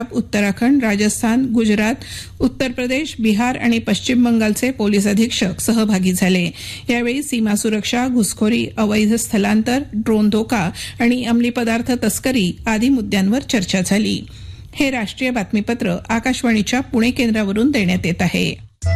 उत्तराखंड, राजस्थान, गुजरात, उत्तर प्रदेश, बिहार आणि पश्चिम बंगालचे पोलीस अधीक्षक सहभागी झाले. यावेळी सीमा सुरक्षा, घुसखोरी, अवैध स्थलांतर, ड्रोन धोका आणि अंमली पदार्थ तस्करी आदी मुद्द्यांवर चर्चा झाली. हे राष्ट्रीय बातमीपत्र आकाशवाणीच्या पुणे केंद्रावरून देण्यात येत आहे.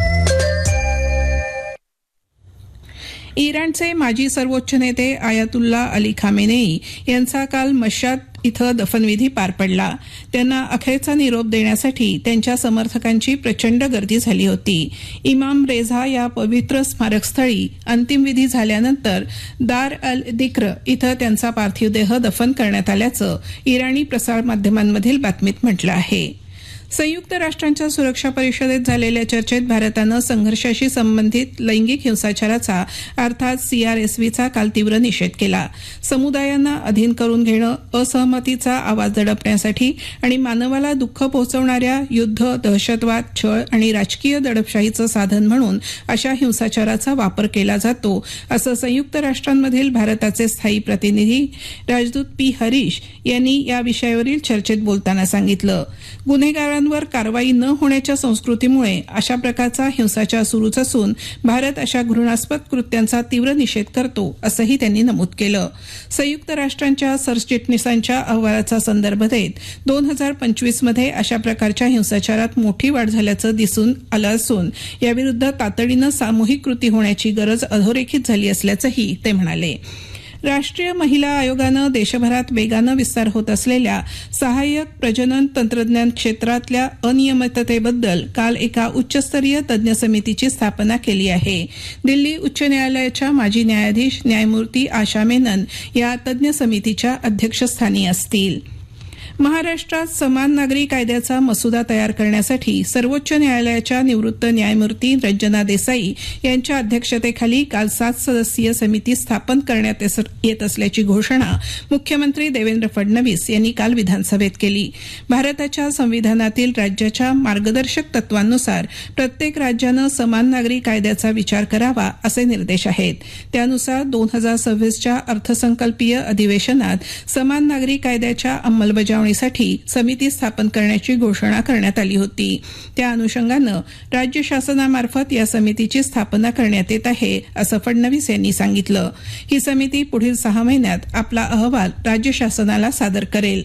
इराणचे माजी सर्वोच्च नेते आयातुल्ला अली खामेनेई यांचा काल मश्हाद इथं दफनविधी पार पडला. त्यांना अखेरचा निरोप देण्यासाठी त्यांच्या समर्थकांची प्रचंड गर्दी झाली होती. इमाम रेझा या पवित्र स्मारकस्थळी अंतिमविधी झाल्यानंतर दार अल दिक्र इथं त्यांचा पार्थिव देह दफन करण्यात आल्याचं इराणी प्रसारमाध्यमांमधील बातमीत म्हटलं आहे. संयुक्त राष्ट्रांच्या सुरक्षा परिषदेत झालेल्या चर्चेत भारतानं संघर्षाशी संबंधित लैंगिक हिंसाचाराचा अर्थात CRSVचा काल तीव्र निषेध केला. समुदायांना अधीन करून घेणं, असहमतीचा आवाज दडपण्यासाठी आणि मानवाला दुःख पोहोचवणाऱ्या युद्ध, दहशतवाद, छळ आणि राजकीय दडपशाहीचं साधन म्हणून अशा हिंसाचाराचा वापर केला जातो, असं संयुक्त राष्ट्रांमधील भारताचे स्थायी प्रतिनिधी राजदूत P. हरीश यांनी या विषयावरील चर्चेत बोलताना सांगितलं. गुन्हेगारांवर कारवाई न होण्याच्या संस्कृतीमुळे अशा प्रकारचा हिंसाचार सुरूच असून भारत अशा घृणास्पद कृत्यांचा तीव्र निषेध करतो, असंही त्यांनी नमूद केलं. संयुक्त राष्ट्रांच्या सरचिटणीसांच्या अहवालाचा संदर्भ देत 2025मध्ये अशा प्रकारच्या हिंसाचारात मोठी वाढ झाल्याचं दिसून आलं असून याविरुद्ध तातडीनं सामूहिक कृती होण्याची गरज अधोरेखित झाली असल्याचंही ते म्हणाले. राष्ट्रीय महिला आयोगानं देशभरात वेगानं विस्तार होत असलेल्या सहाय्यक प्रजनन तंत्रज्ञान क्षेत्रातल्या अनियमिततेबद्दल काल एका उच्चस्तरीय तज्ज्ञ समितीची स्थापना केली आहे. दिल्ली उच्च न्यायालयाच्या माजी न्यायाधीश न्यायमूर्ती आशा मेनन या तज्ज्ञ समितीच्या अध्यक्षस्थानी असतील. महाराष्ट्रात समान नागरी कायद्याचा मसुदा तयार करण्यासाठी सर्वोच्च न्यायालयाच्या निवृत्त न्यायमूर्ती रंजना देसाई यांच्या अध्यक्षतेखाली काल 7 सदस्यीय समिती स्थापन करण्यात येत असल्याची घोषणा मुख्यमंत्री देवेंद्र फडणवीस यांनी काल विधानसभेत केली. भारताच्या संविधानातील राज्याच्या मार्गदर्शक तत्वांनुसार प्रत्येक राज्यानं समान नागरी कायद्याचा विचार करावा असे निर्देश आहेत. त्यानुसार 2026च्या अर्थसंकल्पीय अधिवेशनात समान नागरी कायद्याच्या अंमलबजावणी समिती स्थापन करण्याची घोषणा करण्यात आली होती. त्या अनुषंगानं राज्य शासनामार्फत या समितीची स्थापना करण्यात येत आहे, असं फडणवीस यांनी सांगितलं. ही समिती पुढील 6 महिन्यात आपला अहवाल राज्य शासनाला सादर करेल.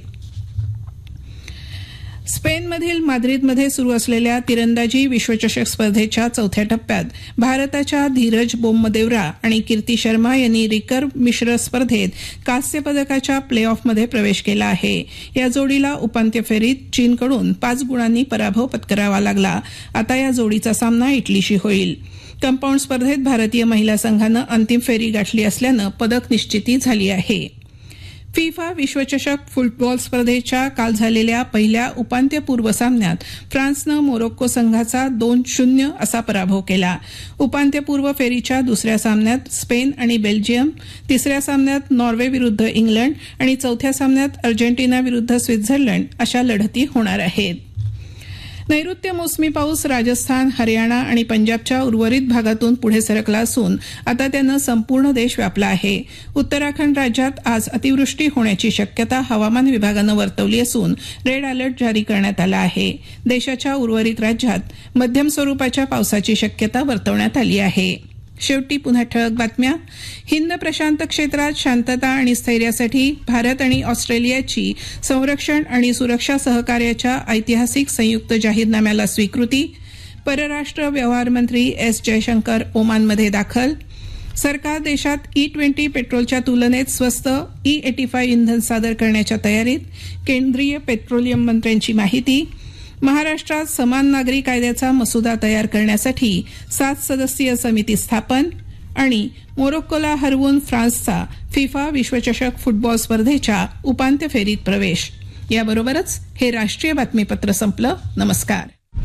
स्पेनमधील माद्रिदमध्ये सुरू असलेल्या तिरंदाजी विश्वचषक स्पर्धेच्या 4थ्या टप्प्यात भारताच्या धीरज बोम्मदेवरा आणि कीर्ती शर्मा यांनी रिकर्व मिश्र स्पर्धेत कांस्य पदकाच्या प्ले ऑफमध्ये प्रवेश केला आहे. या जोडीला उपांत्य फेरीत चीनकडून 5 गुणांनी पराभव पत्करावा लागला. आता या जोडीचा सामना इटलीशी होईल. कंपाऊंड स्पर्धेत भारतीय महिला संघानं अंतिम फेरी गाठली असल्यानं पदक निश्चिती झाली आहे. फिफा विश्वचषक फुटबॉल स्पर्धेच्या काल झालेल्या पहिल्या उपांत्यपूर्व सामन्यात फ्रान्सनं मोरोक्को संघाचा 2-0 असा पराभव केला. उपांत्यपूर्व फेरीच्या दुसऱ्या सामन्यात स्पेन आणि बेल्जियम, तिसऱ्या सामन्यात नॉर्वे विरुद्ध इंग्लंड आणि चौथ्या सामन्यात अर्जेंटिना विरुद्ध स्वित्झर्लंड अशा लढती होणार आहेत. नैऋत्य मोसमी पाऊस राजस्थान, हरियाणा आणि पंजाबच्या उर्वरित भागातून पुढे सरकला असून आता त्यानं संपूर्ण देश व्यापला आहे. उत्तराखंड राज्यात आज अतिवृष्टी होण्याची शक्यता हवामान विभागानं वर्तवली असून रेड अलर्ट जारी करण्यात आला आहे. देशाच्या उर्वरित राज्यात मध्यम स्वरूपाच्या पावसाची शक्यता वर्तवण्यात आली आहे. शेवटी पुन्हा ठळक बातम्या. हिंद प्रशांत क्षेत्रात शांतता आणि स्थैर्यासाठी भारत आणि ऑस्ट्रेलियाची संरक्षण आणि सुरक्षा सहकार्याच्या ऐतिहासिक संयुक्त जाहीरनाम्याला स्वीकृती. परराष्ट्र व्यवहार मंत्री S. जयशंकर ओमानमध्ये दाखल. सरकार देशात E20 पेट्रोलच्या तुलनेत स्वस्त E85 इंधन सादर करण्याच्या तयारीत. केंद्रीय पेट्रोलियम मंत्र्यांची माहिती. महाराष्ट्रात समान नागरी कायद्याचा मसुदा तयार करण्यासाठी 7 सदस्यीय समिती स्थापन. आणि मोरोक्कोला हरवून फ्रान्सचा फिफा विश्वचषक फुटबॉल स्पर्धेच्या उपांत्य फेरीत प्रवेश. याबरोबरच हे राष्ट्रीय बातमीपत्र संपलं. नमस्कार.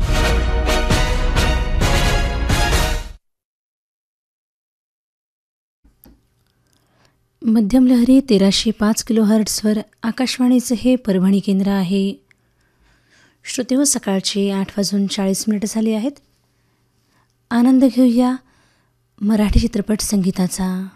मध्यम लहरी 1305 किलोहर्ट्झवर आकाशवाणीचं हे परभणी केंद्र आहे. श्रोतेहो, सकाळचे 8:40 झाले आहेत. आनंद घेऊया मराठी चित्रपट संगीताचा.